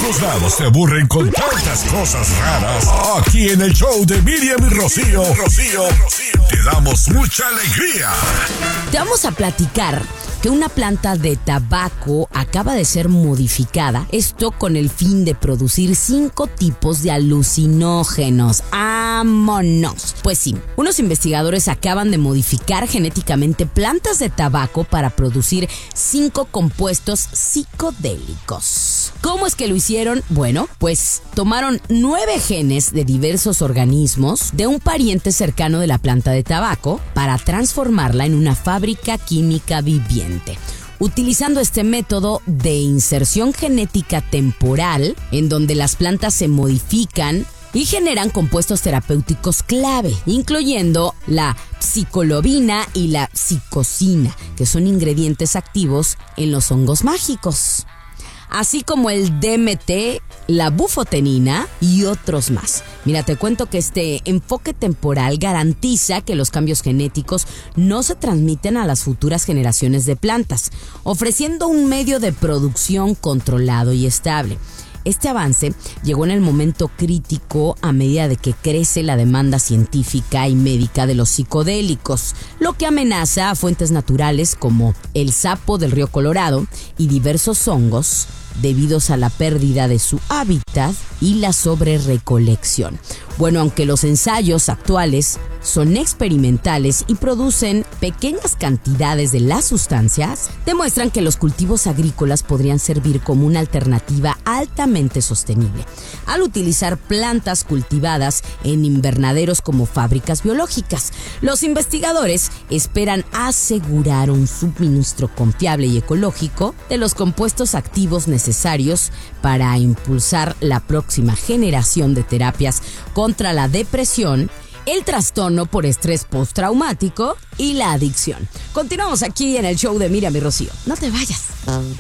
todos lados se aburren con tantas cosas raras. Aquí en el show de Miriam y Rocío, te damos mucha alegría. Te vamos a platicar que una planta de tabaco acaba de ser modificada, esto con el fin de producir 5 tipos de alucinógenos. ¡Vámonos! Pues sí, unos investigadores acaban de modificar genéticamente plantas de tabaco para producir 5 compuestos psicodélicos. ¿Cómo es que lo hicieron? Bueno, pues tomaron 9 genes de diversos organismos de un pariente cercano de la planta de tabaco para transformarla en una fábrica química viviente. Utilizando este método de inserción genética temporal, en donde las plantas se modifican y generan compuestos terapéuticos clave, incluyendo la psicolobina y la psicosina, que son ingredientes activos en los hongos mágicos, así como el DMT, la bufotenina y otros más. Mira, te cuento que este enfoque temporal garantiza que los cambios genéticos no se transmiten a las futuras generaciones de plantas, ofreciendo un medio de producción controlado y estable. Este avance llegó en el momento crítico a medida de que crece la demanda científica y médica de los psicodélicos, lo que amenaza a fuentes naturales como el sapo del río Colorado y diversos hongos debidos a la pérdida de su hábitat y la sobrerecolección. Bueno, aunque los ensayos actuales son experimentales y producen pequeñas cantidades de las sustancias, demuestran que los cultivos agrícolas podrían servir como una alternativa altamente sostenible, al utilizar plantas cultivadas en invernaderos como fábricas biológicas. Los investigadores esperan asegurar un suministro confiable y ecológico de los compuestos activos necesarios para impulsar la próxima generación de terapias contra la depresión, el trastorno por estrés postraumático y la adicción. Continuamos aquí en el show de Miriam y Rocío. No te vayas.